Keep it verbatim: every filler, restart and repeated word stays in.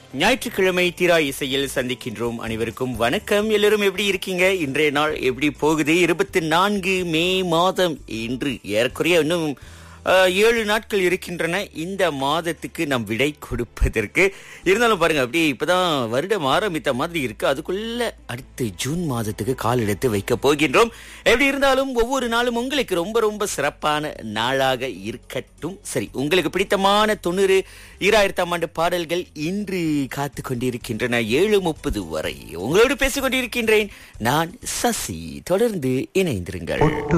ஞாயிற்றுக்கிழமை தீரா இசையில் சந்திக்கின்றோம். அனைவருக்கும் வணக்கம். எல்லாரும் எப்படி இருக்கீங்க? இன்றைய நாள் எப்படி போகுது? இருபத்தி நான்கு மே மாதம் இன்று ஏறக்குறைய இன்னும் அஹ், ஏழு நாட்கள் இருக்கின்றன இந்த மாதத்துக்கு நாம் விடை கொடுப்பதற்கு. இருந்தாலும் பாருங்க, அப்படியே இப்பதான் வருடம் ஆரம்பித்த மாதிரி இருக்கு. அதுக்குள்ள அடுத்து ஜூன் மாதத்துக்கு கால் எடுத்து வைக்க போகின்றோம். எப்படி இருந்தாலும் ஒவ்வொரு நாளும் உங்களுக்கு ரொம்ப ரொம்ப சிறப்பான நாளாக இருக்கட்டும். சரி, உங்களுக்கு பிடித்தமான தொண்ணூறு ஈராயிரத்தாம் ஆண்டு பாடல்கள் இன்று காத்து கொண்டிருக்கின்றன. ஏழு முப்பது வரை உங்களோடு பேசிக் கொண்டிருக்கின்றேன் நான் சசி. தொடர்ந்து இணைந்திருங்கள்.